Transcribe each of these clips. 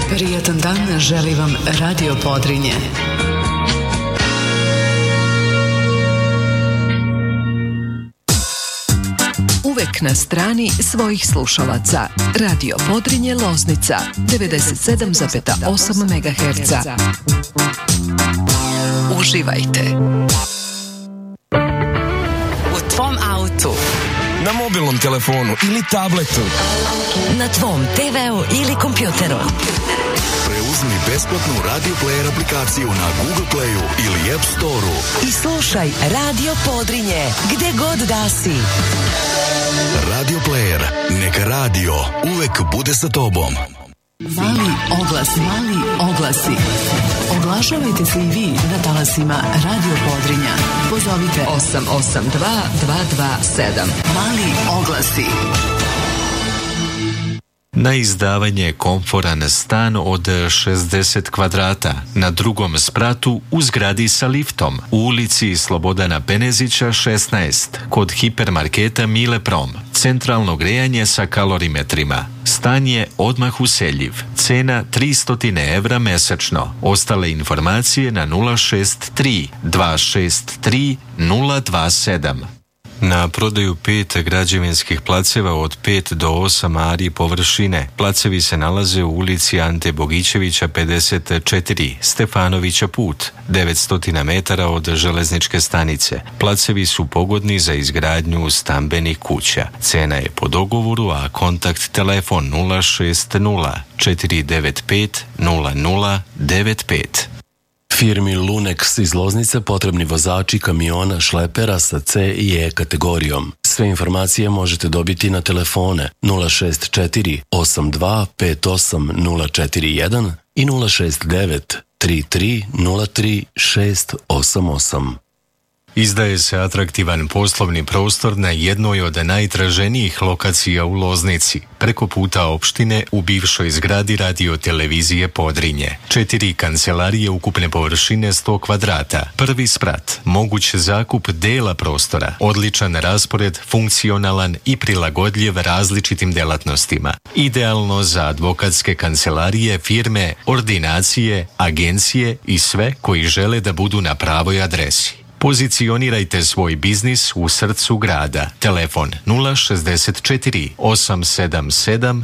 Prijatan dan želi vam Radio Podrinje. Uvek na strani svojih slušalaca. Radio Podrinje Loznica 97,8 MHz. Uživajte. U tvom autu, na mobilnom telefonu ili tabletu, na tvom TV-u ili kompjuteru. Preuzmi besplatnu Radio Player aplikaciju na Google Playu ili App Storeu i slušaj Radio Podrinje gde god da si. Radio Player, neka radio uvek bude sa tobom. Mali oglasi. Oglašavajte se i vi na talasima Radio Podrinja. Pozovite 882 227. Mali oglasi. Na izdavanje komforan stan od 60 kvadrata na drugom spratu u zgradi sa liftom u ulici Slobodana Penezića 16 kod hipermarketa Mile Prom. Centralno grejanje sa kalorimetrima. Stan je odmah useljiv. Cena 300 evra mesečno. Ostale informacije na 063 263 027. Na prodaju 5 građevinskih placeva od 5 do 8 ari površine. Placevi se nalaze u ulici Ante Bogićevića 54, Stefanovića put, 900 metara od železničke stanice. Placevi su pogodni za izgradnju stambenih kuća. Cena je po dogovoru, a kontakt telefon 060 495 0095. Firmi Lunex iz Loznice potrebni vozači kamiona šlepera sa C i E kategorijom. Sve informacije možete dobiti na telefone 064 82 58 041 i 069 33 03 688. Izdaje se atraktivan poslovni prostor na jednoj od najtraženijih lokacija u Loznici, preko puta opštine u bivšoj zgradi Radio Televizije Podrinje. 4 kancelarije ukupne površine 100 kvadrata, prvi sprat, moguć zakup dela prostora, odličan raspored, funkcionalan i prilagodljiv različitim delatnostima. Idealno za advokatske kancelarije, firme, ordinacije, agencije i sve koji žele da budu na pravoj adresi. Pozicionirajte svoj biznis u srcu grada. Telefon 064 877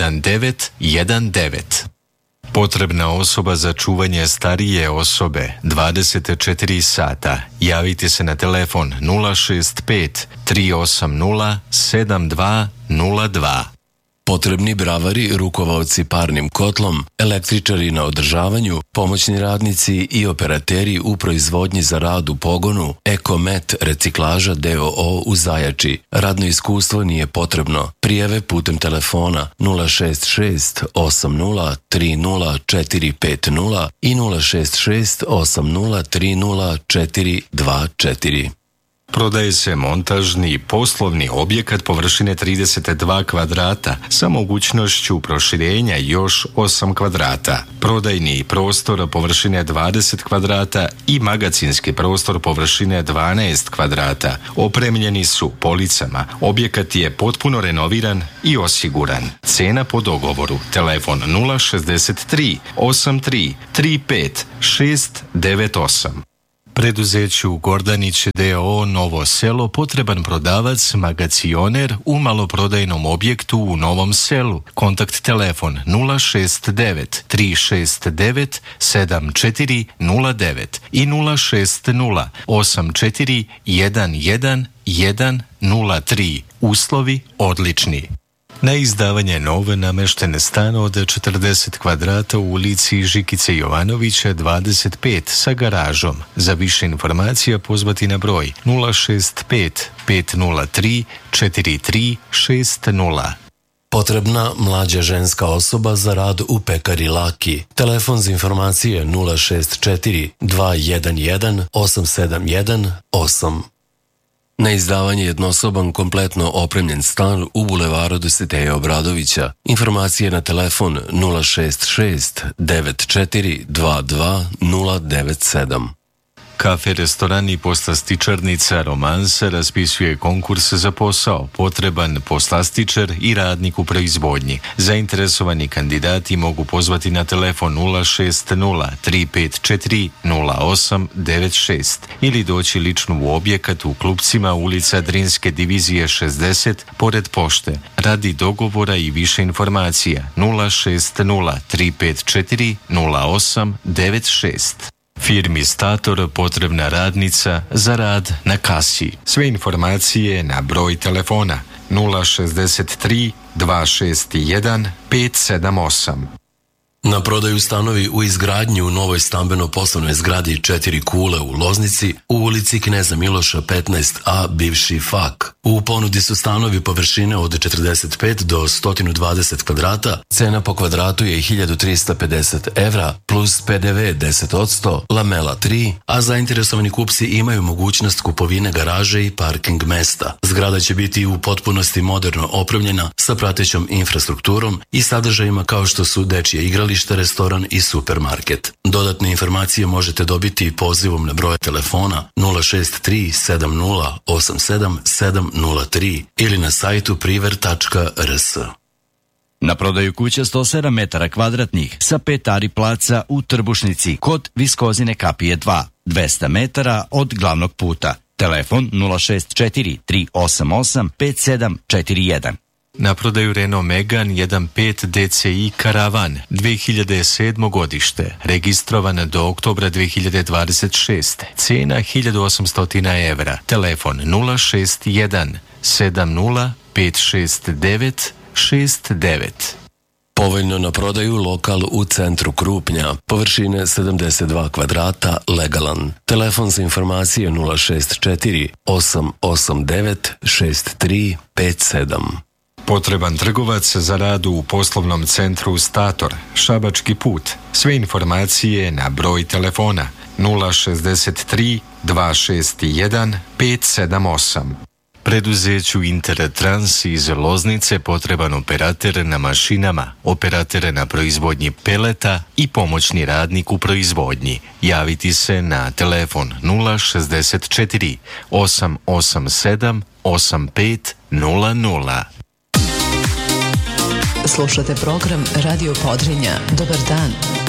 1919. Potrebna osoba za čuvanje starije osobe 24 sata. Javite se na telefon 065 380 7202. Potrebni bravari, rukovaoci parnim kotlom, električari na održavanju, pomoćni radnici i operateri u proizvodnji za rad u pogonu, Ekomet reciklaža DOO u Zajači. Radno iskustvo nije potrebno. Prijave putem telefona 066 80 30 450 i 066 80 30 424. Prodaje se montažni poslovni objekat površine 32 kvadrata sa mogućnošću proširenja još 8 kvadrata. Prodajni prostor površine 20 kvadrata i magacinski prostor površine 12 kvadrata. Opremljeni su policama. Objekat je potpuno renoviran i osiguran. Cena po dogovoru. Telefon 063 83 35 698. Preduzeću Gordanić D.O. Novo Selo potreban prodavac, magacioner u maloprodajnom objektu u Novom Selu. Kontakt telefon 069 369 7409 i 060 84 11 103. Uslovi odlični. Na izdavanje nove namešten stan od 40 kvadrata u ulici Žikice Jovanovića 25 sa garažom. Za više informacija pozvati na broj 065 503 4360. Potrebna mlađa ženska osoba za rad u pekari Laki. Telefon za informacije 064 211 871 8. Na izdavanje jednosoban kompletno opremljen stan u bulevaru Dositeja Obradovića. Informacije na telefon 066 94 22 097. Kafe, restoran i poslastičarnica Romansa raspisuje konkurs za posao, potreban poslastičar i radnik u proizvodnji. Zainteresovani kandidati mogu pozvati na telefon 060 354 0896 ili doći lično u objekat u Klupcima, ulica Drinske divizije 60, pored pošte. Radi dogovora i više informacija 060 354 0896. Firmi Stator potrebna radnica za rad na kasi. Sve informacije na broj telefona 063 261 578. Na prodaju stanovi u izgradnji u novoj stambeno-poslovnoj zgradi 4 kule u Loznici u ulici Kneza Miloša 15a, bivši FAK. U ponudi su stanovi površine od 45 do 120 kvadrata, cena po kvadratu je 1350 evra plus PDV 10%, lamela 3, a zainteresovani kupci imaju mogućnost kupovine garaže i parking mesta. Zgrada će biti u potpunosti moderno opremljena sa pratećom infrastrukturom i sadržajima kao što su dečje igralište, restoran i supermarket. Dodatne informacije možete dobiti pozivom na broj telefona 063 7087 703 ili na sajtu priver.rs. Na prodaju kuća 107 metara kvadratnih sa 5 ari placa u Trbušnici kod Viskozine kapije 2, 200 metara od glavnog puta. Telefon 064 388 5741. Na prodaju Renault Megane 1.5 DCI Karavan 2007. godište, registrovana do oktobra 2026. Cena 1800 evra. Telefon 061 70 569 69. Povoljno na prodaju lokal u centru Krupnja, površine 72 kvadrata, legalan. Telefon za informacije 064 889 6357. Potreban trgovac za rad u poslovnom centru Stator, Šabački put. Sve informacije na broj telefona 063 261 578. Preduzeću Intertrans iz Loznice potreban operater na mašinama, operater na proizvodnji peleta i pomoćni radnik u proizvodnji. Javiti se na telefon 064 887 8500. Slušate program Radio Podrinja. Dobar dan.